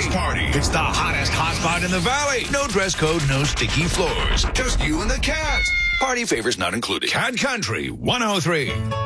House Party. It's the hottest hotspot in the valley. No dress code, no sticky floors. Just you and the cat. Party favors not included. Cat Country 103.